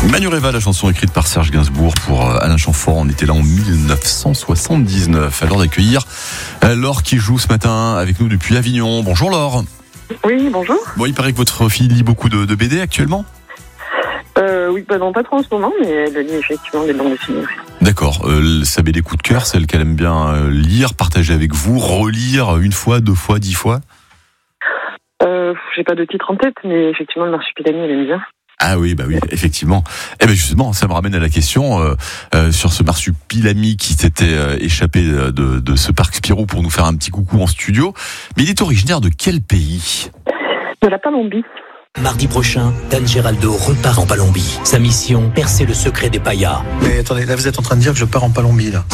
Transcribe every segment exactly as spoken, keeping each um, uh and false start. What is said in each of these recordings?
Manureva, la chanson écrite par Serge Gainsbourg pour Alain Chamfort. On était là en dix-neuf cent soixante-dix-neuf. Alors d'accueillir Laure qui joue ce matin avec nous depuis Avignon. Bonjour Laure. Oui, bonjour. Bon, il paraît que votre fille lit beaucoup de, de B D actuellement. Euh, oui, bah non, pas trop en ce moment, mais elle lit effectivement des bandes dessinées. D'accord. Euh, sa B D coup de cœur, celle qu'elle aime bien euh, lire, partager avec vous, relire une fois, deux fois, dix fois. Euh, j'ai pas de titre en tête, mais effectivement, le Marsupilami, elle aime bien. Ah oui, bah oui, effectivement. Eh ben justement, ça me ramène à la question euh, euh, sur ce Marsupilami qui s'était euh, échappé de, de ce parc Spirou pour nous faire un petit coucou en studio. Mais il est originaire de quel pays ? De la Palombie. Mardi prochain, Dan Geraldo repart en Palombie. Sa mission, percer le secret des payas. Mais attendez, là vous êtes en train de dire que je pars en Palombie, là.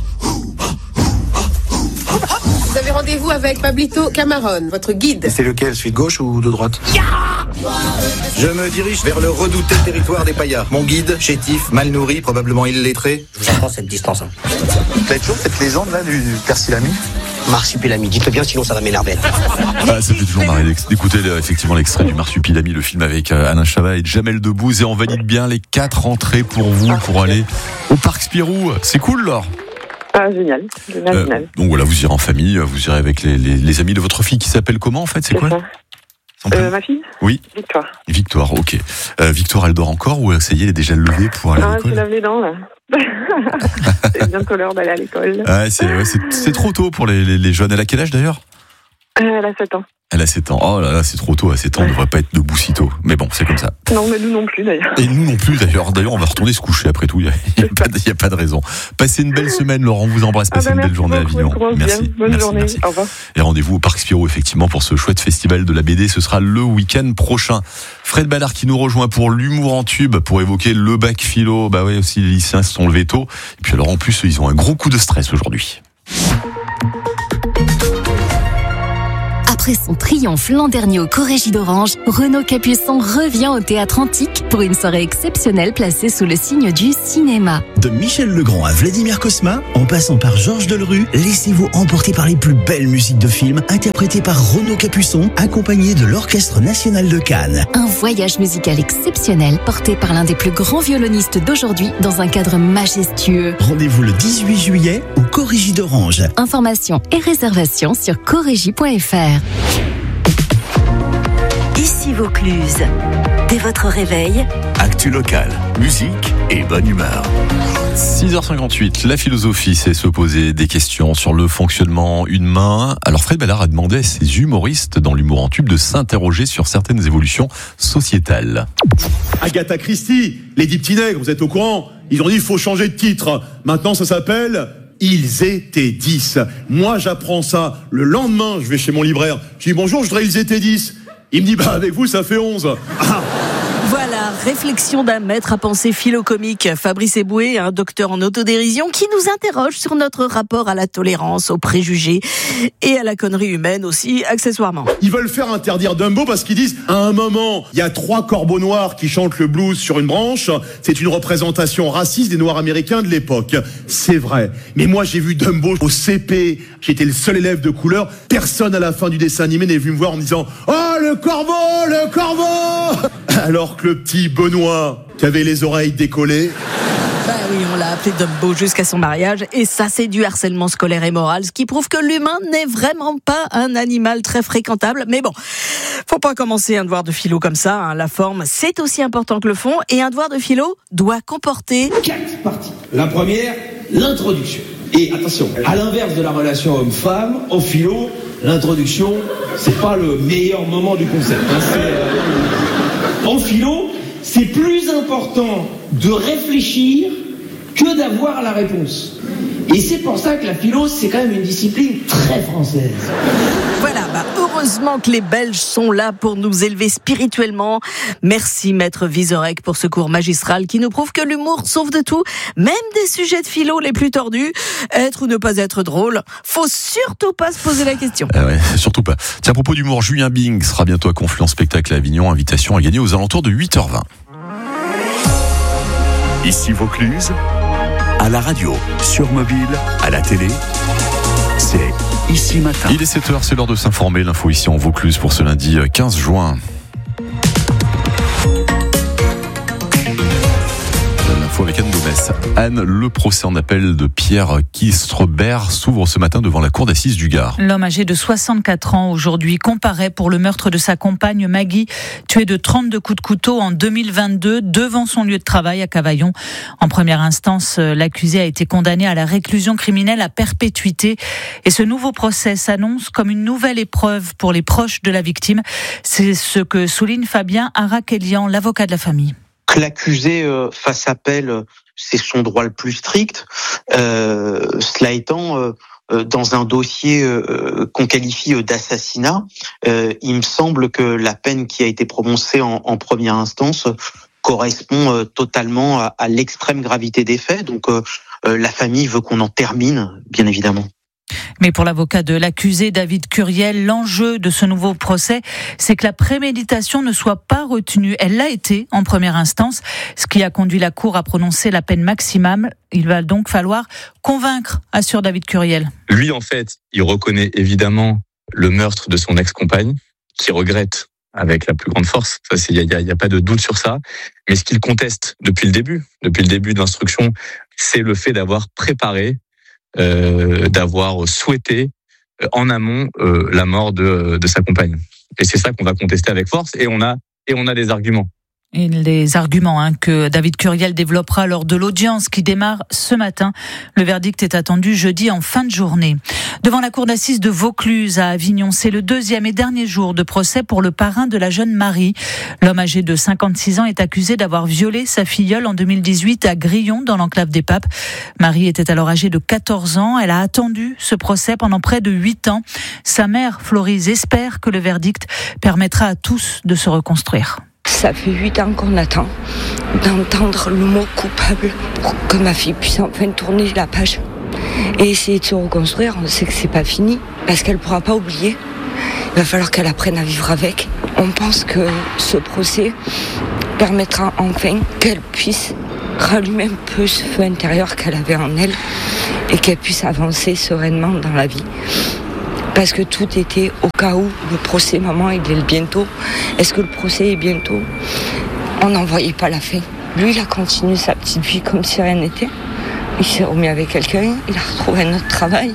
Vous avez rendez-vous avec Pablito Camarón, votre guide. Et c'est lequel, celui de gauche ou de droite ? Yeah. Je me dirige vers le redouté territoire des payas. Mon guide, chétif, mal nourri, probablement illettré. Je vous apprends cette distance. Hein. Vous avez toujours cette légende là du Persilami ? Marsupilami, dites-le bien, sinon ça va m'énerver. Ah, ça fait toujours marrer d'écouter effectivement l'extrait du Marsupilami, le film avec Alain Chabat et Jamel Debbouze. Et on valide bien les quatre entrées pour vous, pour aller au parc Spirou. C'est cool, Laure ? Ah, génial. Génial, euh, génial. Donc voilà, vous irez en famille, vous irez avec les, les, les amis de votre fille qui s'appelle comment en fait ? C'est, c'est quoi ? Euh, ma fille ? Oui. Victoire. Victoire, ok. Euh, Victoire, elle dort encore ou ça y est, elle est déjà levée pour aller ah, à l'école ? Ah, je lave les dents, là. C'est bientôt l'heure d'aller à l'école. Ah, c'est, ouais, c'est, c'est trop tôt pour les, les, les jeunes. Elle a quel âge d'ailleurs ? euh, Elle a sept ans. Elle a sept ans. Oh là là, c'est trop tôt. À sept ans, on ne devrait pas être debout si tôt. Mais bon, c'est comme ça. Non, mais nous non plus d'ailleurs. Et nous non plus d'ailleurs. D'ailleurs, on va retourner se coucher après tout. Il n'y a, a, a pas de raison. Passez une belle semaine, Laurent. On vous embrasse. Passez ah bah une belle journée à Avignon. Merci. Bonne merci, journée. merci. Au revoir. Et rendez-vous au Parc Spirou, effectivement, pour ce chouette festival de la B D. Ce sera le week-end prochain. Fred Ballard qui nous rejoint pour l'humour en tube, pour évoquer le bac philo. Bah oui, aussi les lycéens se sont levés tôt. Et puis alors, en plus, ils ont un gros coup de stress aujourd'hui. Après son triomphe l'an dernier au Corrégie d'Orange, Renaud Capuçon revient au Théâtre Antique pour une soirée exceptionnelle placée sous le signe du cinéma. De Michel Legrand à Vladimir Cosma, en passant par Georges Delerue, laissez-vous emporter par les plus belles musiques de films interprétées par Renaud Capuçon, accompagné de l'Orchestre National de Cannes. Un voyage musical exceptionnel porté par l'un des plus grands violonistes d'aujourd'hui dans un cadre majestueux. Rendez-vous le dix-huit juillet au Corrégie d'Orange. Informations et réservations sur corrégie point f r. Ici Vaucluse. Dès votre réveil, actu locale, musique et bonne humeur. six heures cinquante-huit, la philosophie, c'est se poser des questions sur le fonctionnement humain. Alors Fred Ballard a demandé à ses humoristes dans l'humour en tube de s'interroger sur certaines évolutions sociétales. Agatha Christie, les dix petits nègres, vous êtes au courant ? Ils ont dit il faut changer de titre. Maintenant ça s'appelle Ils étaient dix. Moi j'apprends ça. Le lendemain, je vais chez mon libraire. Je dis bonjour, je voudrais Ils étaient dix. Il me dit bah avec vous ça fait onze. Ah. Voilà, réflexion d'un maître à penser philo-comique, Fabrice Eboué, un docteur en autodérision qui nous interroge sur notre rapport à la tolérance, aux préjugés et à la connerie humaine aussi, accessoirement. Ils veulent faire interdire Dumbo parce qu'ils disent à un moment, il y a trois corbeaux noirs qui chantent le blues sur une branche, c'est une représentation raciste des Noirs américains de l'époque. C'est vrai. Mais moi j'ai vu Dumbo au C P, j'étais le seul élève de couleur, personne à la fin du dessin animé n'est venu me voir en me disant « Oh le corbeau, le corbeau !» Alors que le petit Benoît, qui avait les oreilles décollées... Bah oui, on l'a appelé Dumbo jusqu'à son mariage, et ça c'est du harcèlement scolaire et moral, ce qui prouve que l'humain n'est vraiment pas un animal très fréquentable. Mais bon, faut pas commencer un devoir de philo comme ça, hein. La forme, c'est aussi important que le fond, et un devoir de philo doit comporter... quatre parties. La première, l'introduction. Et attention, à l'inverse de la relation homme-femme, en philo, l'introduction, c'est pas le meilleur moment du concept. Hein, c'est, euh... En philo, c'est plus important de réfléchir que d'avoir la réponse. Et c'est pour ça que la philo, c'est quand même une discipline très française. Voilà, bah heureusement que les Belges sont là pour nous élever spirituellement. Merci Maître Vizorek pour ce cours magistral qui nous prouve que l'humour sauve de tout, même des sujets de philo les plus tordus. Être ou ne pas être drôle, faut surtout pas se poser la question. Euh ouais, surtout pas. Tiens, à propos d'humour, Julien Bing sera bientôt à Confluence Spectacle à Avignon. Invitation à gagner aux alentours de huit heures vingt. Ici Vaucluse, à la radio, sur mobile, à la télé, c'est Ici Matin. Il est sept heures, c'est l'heure de s'informer. L'info ici en Vaucluse pour ce lundi quinze juin. Anne, le procès en appel de Pierre Kistrebert s'ouvre ce matin devant la cour d'assises du Gard. L'homme âgé de soixante-quatre ans aujourd'hui comparaît pour le meurtre de sa compagne Maggie, tuée de trente-deux coups de couteau en deux mille vingt-deux devant son lieu de travail à Cavaillon. En première instance, l'accusé a été condamné à la réclusion criminelle à perpétuité. Et ce nouveau procès s'annonce comme une nouvelle épreuve pour les proches de la victime. C'est ce que souligne Fabien Arakelian, l'avocat de la famille. Que l'accusé euh, fasse appel, c'est son droit le plus strict. Euh, cela étant, euh, dans un dossier euh, qu'on qualifie d'assassinat, euh, il me semble que la peine qui a été prononcée en, en première instance correspond euh, totalement à, à l'extrême gravité des faits. Donc euh, euh, la famille veut qu'on en termine, bien évidemment. Mais pour l'avocat de l'accusé, David Curiel, l'enjeu de ce nouveau procès, c'est que la préméditation ne soit pas retenue. Elle l'a été en première instance, ce qui a conduit la Cour à prononcer la peine maximale. Il va donc falloir convaincre, assure David Curiel. Lui, en fait, il reconnaît évidemment le meurtre de son ex-compagne, qu'il regrette avec la plus grande force. Il n'y a, y a, y a pas de doute sur ça. Mais ce qu'il conteste depuis le début, depuis le début de l'instruction, c'est le fait d'avoir préparé Euh, d'avoir souhaité euh, en amont euh, la mort de, de sa compagne. Et c'est ça qu'on va contester avec force, et on a, et on a des arguments. Et les arguments hein, que David Curiel développera lors de l'audience qui démarre ce matin. Le verdict est attendu jeudi en fin de journée. Devant la cour d'assises de Vaucluse à Avignon, c'est le deuxième et dernier jour de procès pour le parrain de la jeune Marie. L'homme âgé de cinquante-six ans est accusé d'avoir violé sa filleule en deux mille dix-huit à Grillon, dans l'enclave des Papes. Marie était alors âgée de quatorze ans. Elle a attendu ce procès pendant près de huit ans. Sa mère, Florise, espère que le verdict permettra à tous de se reconstruire. Ça fait huit ans qu'on attend d'entendre le mot coupable pour que ma fille puisse enfin tourner la page et essayer de se reconstruire. On sait que c'est pas fini parce qu'elle pourra pas oublier. Il va falloir qu'elle apprenne à vivre avec. On pense que ce procès permettra enfin qu'elle puisse rallumer un peu ce feu intérieur qu'elle avait en elle et qu'elle puisse avancer sereinement dans la vie. Parce que tout était au cas où le procès, maman, il est bientôt. Est-ce que le procès est bientôt ? On n'en voyait pas la fin. Lui, il a continué sa petite vie comme si rien n'était. Il s'est remis avec quelqu'un, il a retrouvé un autre travail.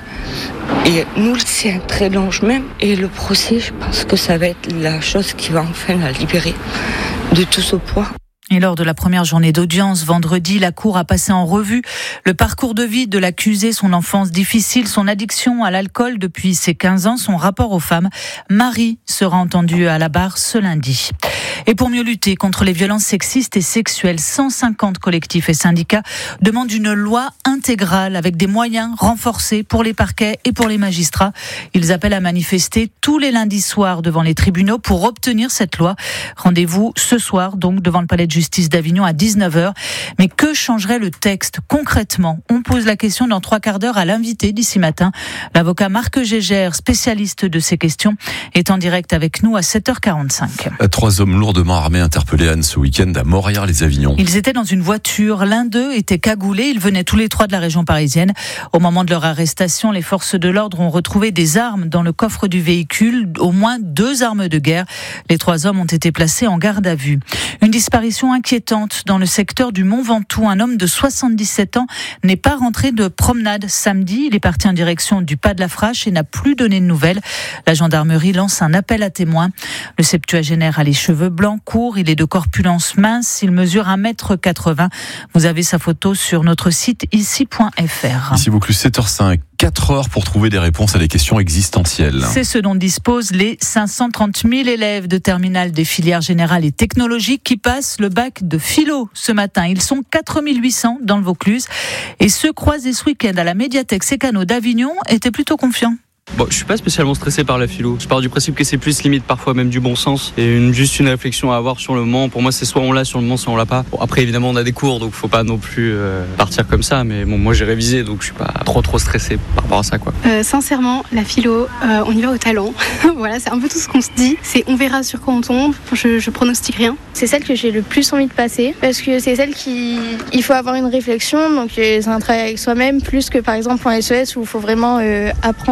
Et nous, c'est un très long chemin. Et le procès, je pense que ça va être la chose qui va enfin la libérer de tout ce poids. Et lors de la première journée d'audience, vendredi, la Cour a passé en revue le parcours de vie de l'accusé, son enfance difficile, son addiction à l'alcool depuis ses quinze ans, son rapport aux femmes. Marie sera entendue à la barre ce lundi. Et pour mieux lutter contre les violences sexistes et sexuelles, cent cinquante collectifs et syndicats demandent une loi intégrale avec des moyens renforcés pour les parquets et pour les magistrats. Ils appellent à manifester tous les lundis soirs devant les tribunaux pour obtenir cette loi. Rendez-vous ce soir donc devant le palais de justice d'Avignon à dix-neuf heures. Mais que changerait le texte concrètement ? On pose la question dans trois quarts d'heure à l'invité d'ici matin. L'avocat Marc Gégère, spécialiste de ces questions, est en direct avec nous à sept heures quarante-cinq. Trois hommes lourdement armés interpellés, Anne, ce week-end à Montréal-les-Avignon. Ils étaient dans une voiture. L'un d'eux était cagoulé. Ils venaient tous les trois de la région parisienne. Au moment de leur arrestation, les forces de l'ordre ont retrouvé des armes dans le coffre du véhicule, au moins deux armes de guerre. Les trois hommes ont été placés en garde à vue. Une disparition inquiétante dans le secteur du Mont Ventoux. Un homme de soixante-dix-sept ans n'est pas rentré de promenade samedi. Il est parti en direction du Pas de la Frache et n'a plus donné de nouvelles. La gendarmerie lance un appel à témoins. Le septuagénaire a les cheveux blancs courts. Il est de corpulence mince. Il mesure un mètre quatre-vingts. Vous avez sa photo sur notre site ici point f r. Ici Vaucluse, sept heures cinq. quatre heures pour trouver des réponses à des questions existentielles. C'est ce dont disposent les cinq cent trente mille élèves de terminale des filières générales et technologiques qui passent le bac de philo ce matin. Ils sont quatre mille huit cents dans le Vaucluse et ceux croisés ce week-end à la médiathèque Sécano d'Avignon étaient plutôt confiants. Bon, je suis pas spécialement stressé par la philo. Je pars du principe que c'est plus limite parfois même du bon sens et une, juste une réflexion à avoir sur le moment. Pour moi, c'est soit on l'a sur le moment, soit on l'a pas. Bon, après, évidemment, on a des cours, donc faut pas non plus euh, partir comme ça. Mais bon, moi, j'ai révisé, donc je suis pas trop trop stressé par rapport à ça, quoi. Euh, sincèrement, la philo, euh, on y va au talent. Voilà, c'est un peu tout ce qu'on se dit. C'est on verra sur quoi on tombe. Je, je pronostique rien. C'est celle que j'ai le plus envie de passer parce que c'est celle qui, il faut avoir une réflexion. Donc c'est un travail avec soi-même plus que par exemple en S E S où il faut vraiment euh, apprendre et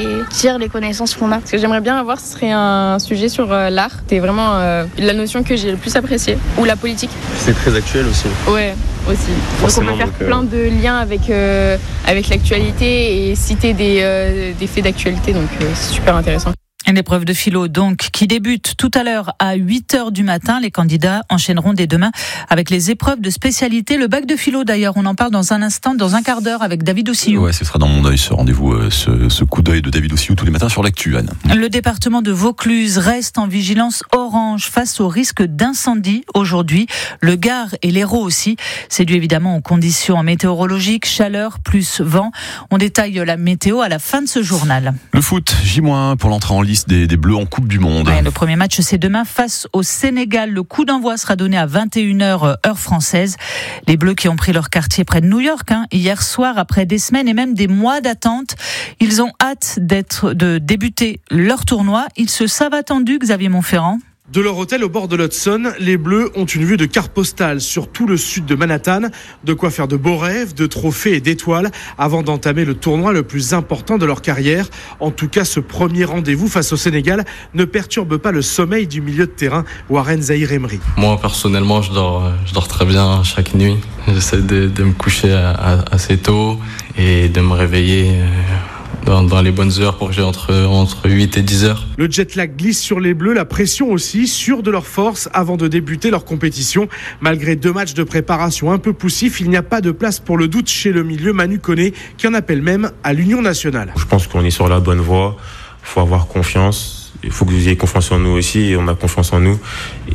et dire les connaissances qu'on a. Ce que j'aimerais bien avoir, ce serait un sujet sur euh, l'art. C'est vraiment euh, la notion que j'ai le plus appréciée. Ou la politique. C'est très actuel aussi. Ouais, aussi. Forcément, donc on peut faire donc, euh... plein de liens avec, euh, avec l'actualité et citer des, euh, des faits d'actualité. Donc euh, c'est super intéressant. Une épreuve de philo, donc, qui débute tout à l'heure à huit heures du matin. Les candidats enchaîneront dès demain avec les épreuves de spécialité. Le bac de philo, d'ailleurs, on en parle dans un instant, dans un quart d'heure, avec David Ossillou. Ouais, ce sera dans mon œil, ce rendez-vous, euh, ce, ce coup d'œil de David Ossillou tous les matins sur l'actu, Anne. Le département de Vaucluse reste en vigilance orange face au risque d'incendie aujourd'hui. Le Gard et l'Hérault aussi. C'est dû évidemment aux conditions météorologiques, chaleur plus vent. On détaille la météo à la fin de ce journal. Le foot, J un pour l'entrée en liste Des, des Bleus en Coupe du Monde. Ouais, le premier match, c'est demain face au Sénégal. Le coup d'envoi sera donné à vingt et une heures heure française. Les Bleus qui ont pris leur quartier près de New York hein, hier soir, après des semaines et même des mois d'attente, ils ont hâte d'être, de débuter leur tournoi. Ils se savent attendus, Xavier Montferrand. De leur hôtel au bord de l'Hudson, les Bleus ont une vue de carte postale sur tout le sud de Manhattan. De quoi faire de beaux rêves, de trophées et d'étoiles avant d'entamer le tournoi le plus important de leur carrière. En tout cas, ce premier rendez-vous face au Sénégal ne perturbe pas le sommeil du milieu de terrain, Warren Zahir Emery. Moi, personnellement, je dors, je dors très bien chaque nuit. J'essaie de, de me coucher à, à, assez tôt et de me réveiller Dans, dans les bonnes heures pour que j'ai entre, entre huit et dix heures. Le jet lag glisse sur les Bleus, la pression aussi, sûrs de leur force avant de débuter leur compétition. Malgré deux matchs de préparation un peu poussifs, il n'y a pas de place pour le doute chez le milieu Manu Koné, qui en appelle même à l'union nationale. Je pense qu'on est sur la bonne voie, il faut avoir confiance. Il faut que vous ayez confiance en nous aussi, et on a confiance en nous.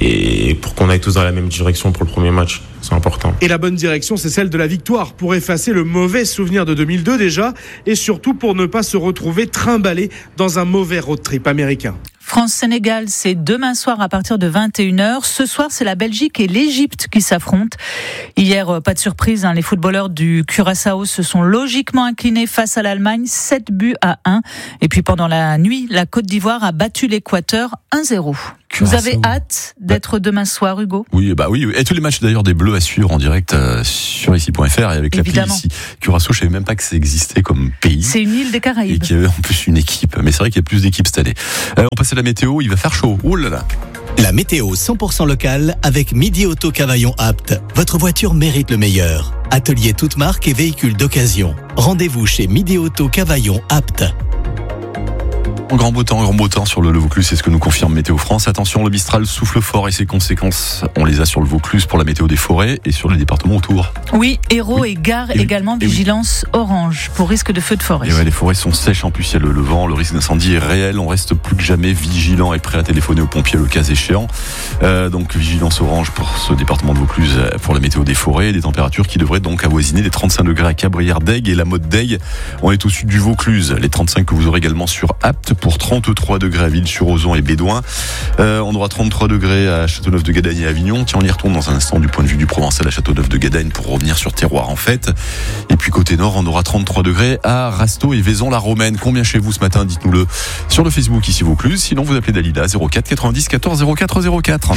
Et pour qu'on aille tous dans la même direction pour le premier match, c'est important. Et la bonne direction, c'est celle de la victoire, pour effacer le mauvais souvenir de deux mille deux déjà, et surtout pour ne pas se retrouver trimballé dans un mauvais road trip américain. France-Sénégal, c'est demain soir à partir de vingt et une heures. Ce soir, c'est la Belgique et l'Égypte qui s'affrontent. Hier, pas de surprise, hein, les footballeurs du Curaçao se sont logiquement inclinés face à l'Allemagne, sept buts à un. Et puis pendant la nuit, la Côte d'Ivoire a battu l'Équateur un zéro. Vous avez hâte d'être demain soir, Hugo ? Oui, bah oui. Et tous les matchs d'ailleurs des Bleus à suivre en direct euh, sur ici point f r et avec l'appli ici. Curaçao, je savais même pas que ça existait comme pays. C'est une île des Caraïbes. Et qu'il y avait en plus une équipe. Mais c'est vrai qu'il y a plus d'équipes cette année. Euh, on passe à la météo, il va faire chaud. Ouh là là. La météo cent pour cent locale avec Midi Auto Cavaillon Apt. Votre voiture mérite le meilleur. Atelier toute marque et véhicules d'occasion. Rendez-vous chez Midi Auto Cavaillon Apt. Grand beau temps, grand beau temps sur le, le Vaucluse, c'est ce que nous confirme Météo France. Attention, le Mistral souffle fort et ses conséquences, on les a sur le Vaucluse pour la météo des forêts et sur les départements autour. Oui, Hérault oui. et Gard et également oui. vigilance et orange pour risque de feu de forêt. Et ouais, les forêts sont sèches, en plus il y a le, le vent, le risque d'incendie est réel, on reste plus que jamais vigilant et prêt à téléphoner aux pompiers le cas échéant. Euh, donc vigilance orange pour ce département de Vaucluse pour la météo des forêts, des températures qui devraient donc avoisiner les trente-cinq degrés à Cabrières-d'Aigues et la Motte d'Aigues. On est au sud du Vaucluse, les trente-cinq que vous aurez également sur Apt pour trente-trois degrés à Ville-sur-Ozon et Bédouin. Euh, on aura trente-trois degrés à Châteauneuf-de-Gadagne et Avignon. Tiens, on y retourne dans un instant du point de vue du Provençal à Châteauneuf-de-Gadagne pour revenir sur terroir en fait. Et puis côté nord, on aura trente-trois degrés à Rasteau et Vaison-la-Romaine. Combien chez vous ce matin? Dites-nous-le sur le Facebook ici Vaucluse. Sinon, vous appelez Dalida zéro quatre quatre-vingt-dix quatorze zéro quatre zéro quatre.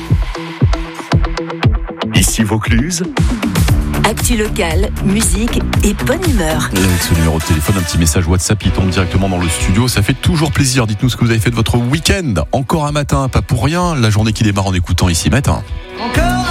Ici Vaucluse. Actu locale, musique et bonne humeur. Et avec ce numéro de téléphone, un petit message WhatsApp qui tombe directement dans le studio. Ça fait toujours plaisir. Dites-nous ce que vous avez fait de votre week-end. Encore un matin, pas pour rien. La journée qui démarre en écoutant ici matin. Encore